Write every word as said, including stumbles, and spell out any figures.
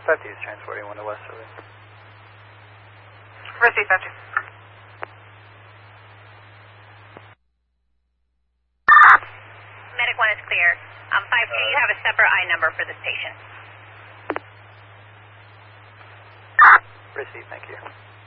five two is transporting one to West Philly. Receive five two. Medic one is clear. Um, five two, you have a separate I number for this patient. Receive, thank you.